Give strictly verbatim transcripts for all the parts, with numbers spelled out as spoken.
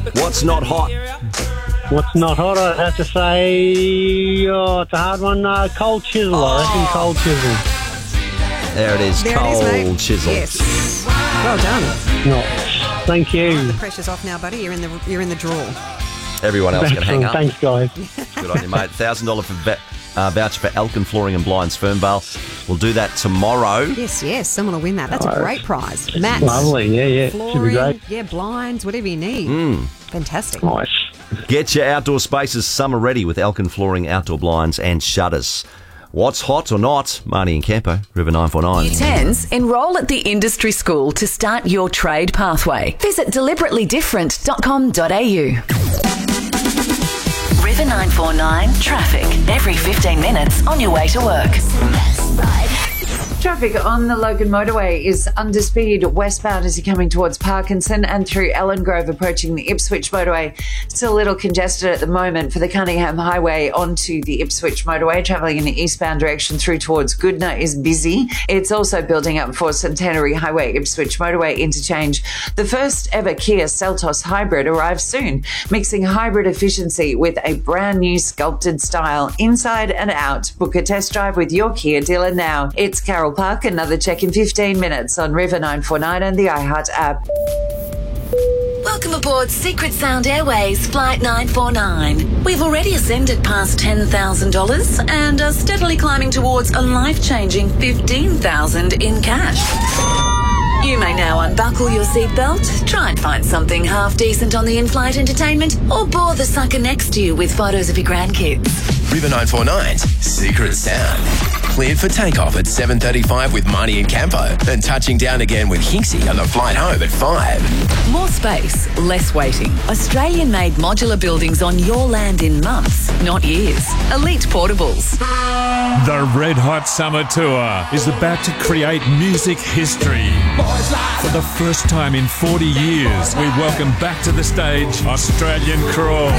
What's not hot? What's not hot, I'd have to say, oh, it's a hard one, uh, cold chisel, I reckon, cold chisel. There it is, There cold it is, mate. chisel. Yes. Well done. No, thank you. The pressure's off now, buddy. You're in the you're in the draw. Everyone else can hang Excellent, up. thanks, guys. Good on you, mate. one thousand dollars for va- uh, voucher for Elkin Flooring and Blinds Fernvale. We'll do that tomorrow. Yes, yes. Someone will win that. That's a Nice. great prize. Mats, Lovely, yeah, yeah. Should be flooring, great. yeah, blinds, whatever you need. Mm. Fantastic. Nice. Get your outdoor spaces summer ready with Elkin Flooring, outdoor blinds and shutters. What's hot or not? Marnie and Campo, River nine four nine. Year tens, enrol at the industry school to start your trade pathway. Visit deliberately different dot com dot a u. River nine four nine traffic every fifteen minutes on your way to work. Traffic on the Logan motorway is under speed westbound as you're coming towards Parkinson and through Ellen Grove approaching the Ipswich motorway. Still a little congested at the moment for the Cunningham Highway onto the Ipswich motorway. Travelling in the eastbound direction through towards Goodna is busy. It's also building up for Centenary Highway Ipswich motorway interchange. The first ever Kia Seltos hybrid arrives soon, mixing hybrid efficiency with a brand new sculpted style inside and out. Book a test drive with your Kia dealer now. It's Carol Park. Another check in fifteen minutes on River nine four nine and the iHeart app. Welcome aboard Secret Sound Airways Flight nine four nine. We've already ascended past ten thousand dollars and are steadily climbing towards a life-changing fifteen thousand dollars in cash. You may now unbuckle your seatbelt, try and find something half-decent on the in-flight entertainment, or bore the sucker next to you with photos of your grandkids. River nine four nine's Secret Sound. Cleared for takeoff at seven thirty-five with Marnie and Campo, then touching down again with Hinksy on the flight home at five. More space, less waiting. Australian-made modular buildings on your land in months, not years. Elite Portables. The Red Hot Summer Tour is about to create music history. For the first time in forty years, we welcome back to the stage Australian Crawl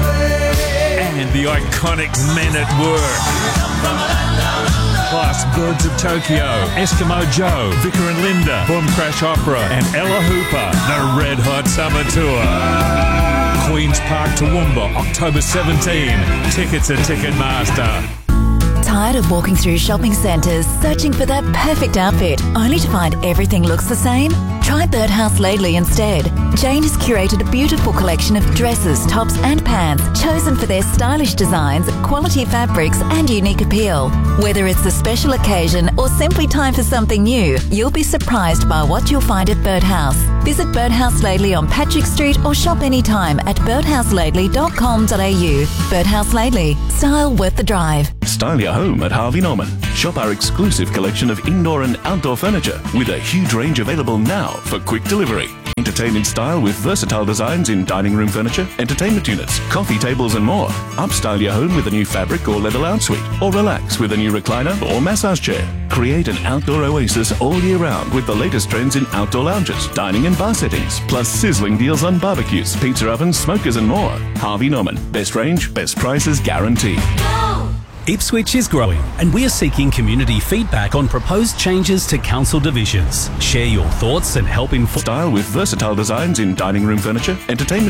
and the iconic Men at Work. Plus Birds of Tokyo, Eskimo Joe, Vicar and Linda, Boom Crash Opera and Ella Hooper. The Red Hot Summer Tour. Queen's Park, Toowoomba, October seventeenth. Tickets at Ticketmaster. Tired of walking through shopping centres searching for that perfect outfit only to find everything looks the same? Try Birdhouse Laidley instead. Jane has curated a beautiful collection of dresses, tops and pants chosen for their stylish designs, quality fabrics and unique appeal. Whether it's a special occasion or simply time for something new, you'll be surprised by what you'll find at Birdhouse. Visit Birdhouse Laidley on Patrick Street or shop anytime at birdhouse laidley dot com dot a u. Birdhouse Laidley, style worth the drive. Style your home at Harvey Norman. Shop our exclusive collection of indoor and outdoor furniture with a huge range available now for quick delivery. Entertain in style with versatile designs in dining room furniture, entertainment units, coffee tables and more. Upstyle your home with a new fabric or leather lounge suite, or relax with a new recliner or massage chair. Create an outdoor oasis all year round with the latest trends in outdoor lounges, dining and bar settings, plus sizzling deals on barbecues, pizza ovens, smokers and more. Harvey Norman. Best range, best prices guaranteed. Ipswich is growing and we are seeking community feedback on proposed changes to council divisions. Share your thoughts and help inform style with versatile designs in dining room furniture, entertainment